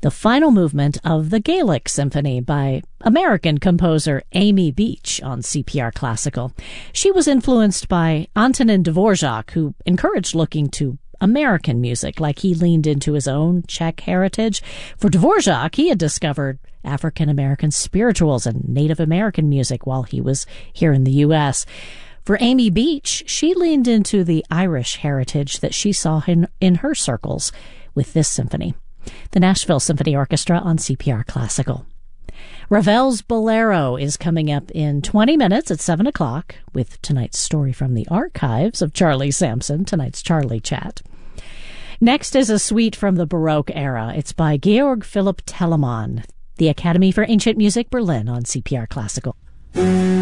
the final movement of the Gaelic Symphony by American composer Amy Beach on CPR Classical. She was influenced by Antonin Dvorak, who encouraged looking to American music, like he leaned into his own Czech heritage. For Dvorak, he had discovered African-American spirituals and Native American music while he was here in the U.S. For Amy Beach, she leaned into the Irish heritage that she saw in her circles with this symphony. The Nashville Symphony Orchestra on CPR Classical. Ravel's Bolero is coming up in 20 minutes at 7 o'clock with tonight's story from the archives of Charlie Sampson, tonight's Charlie Chat. Next is a suite from the Baroque era. It's by Georg Philipp Telemann, the Academy for Ancient Music, Berlin on CPR Classical.